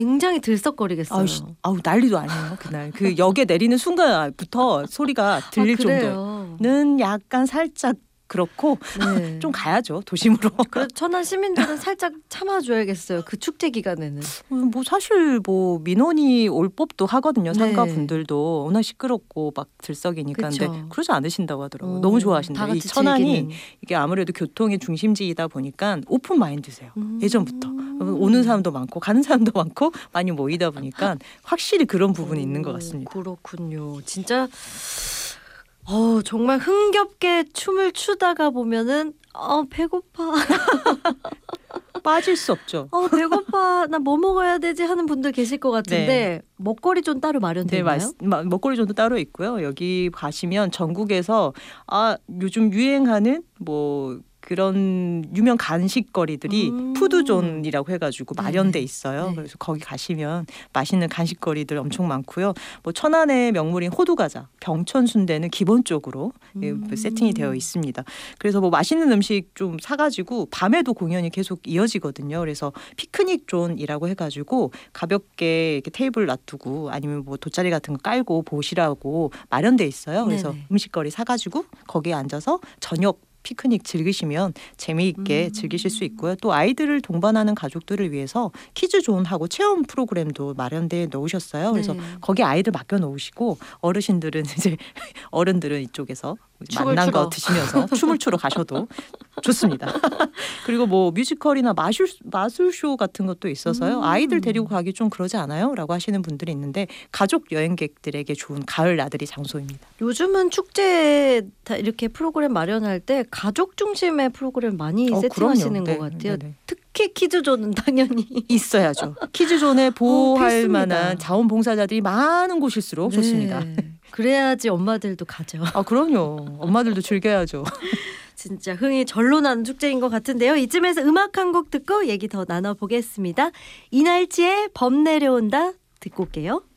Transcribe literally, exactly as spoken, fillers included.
굉장히 들썩거리겠어요. 아우, 씨, 아우 난리도 아니에요 그날. 그 역에 내리는 순간부터 소리가 들릴 아, 정도는 약간 살짝 그렇고 네. 좀 가야죠 도심으로. 그래서 천안 시민들은 살짝 참아줘야겠어요. 그 축제 기간에는. 뭐 사실 뭐 민원이 올 법도 하거든요. 네. 상가분들도 워낙 시끄럽고 막 들썩이니까. 그쵸. 근데 그러지 않으신다고 하더라고요. 어, 너무 다 좋아하신다. 이 같이 천안이 즐기는. 이게 아무래도 교통의 중심지이다 보니까 오픈 마인드세요. 음. 예전부터 오는 사람도 많고 가는 사람도 많고 많이 모이다 보니까 확실히 그런 부분이 오, 있는 것 같습니다. 그렇군요. 진짜 어, 정말 흥겹게 춤을 추다가 보면은 어, 배고파. 빠질 수 없죠. 어, 배고파. 나 뭐 먹어야 되지 하는 분들 계실 것 같은데 네. 먹거리 좀 따로 마련되나요? 네, 맛, 마, 먹거리 존도 따로 있고요. 여기 가시면 전국에서 아 요즘 유행하는 뭐 그런 유명 간식거리들이 음. 푸드존이라고 해가지고 마련돼 네네. 있어요. 네. 그래서 거기 가시면 맛있는 간식거리들 엄청 많고요. 뭐 천안의 명물인 호두과자, 병천순대는 기본적으로 음. 세팅이 되어 있습니다. 그래서 뭐 맛있는 음식 좀 사가지고 밤에도 공연이 계속 이어지거든요. 그래서 피크닉 존이라고 해가지고 가볍게 이렇게 테이블 놔두고 아니면 뭐 돗자리 같은 거 깔고 보시라고 마련돼 있어요. 그래서 네네. 음식거리 사가지고 거기에 앉아서 저녁 피크닉 즐기시면 재미있게 음. 즐기실 수 있고요. 또 아이들을 동반하는 가족들을 위해서 퀴즈존하고 체험 프로그램도 마련돼 놓으셨어요. 그래서 네. 거기 아이들 맡겨 놓으시고 어르신들은 이제 어른들은 이쪽에서 춤을 만난 추러. 거 드시면서 춤을 추러 가셔도 좋습니다. 그리고 뭐 뮤지컬이나 마술, 마술쇼 같은 것도 있어서요. 음. 아이들 데리고 가기 좀 그러지 않아요? 라고 하시는 분들이 있는데 가족 여행객들에게 좋은 가을 나들이 장소입니다. 요즘은 축제 다 이렇게 프로그램 마련할 때 가족 중심의 프로그램 많이 어, 세팅하시는 그럼요. 것 네, 같아요. 네네. 특히 키즈존은 당연히 있어야죠. 키즈존에 보호할 필수입니다. 만한 자원봉사자들이 많은 곳일수록 네. 좋습니다. 그래야지 엄마들도 가죠. 아 그럼요. 엄마들도 즐겨야죠. 진짜 흥이 절로 나는 축제인 것 같은데요. 이쯤에서 음악 한 곡 듣고 얘기 더 나눠보겠습니다. 이날치의 범 내려온다 듣고 올게요.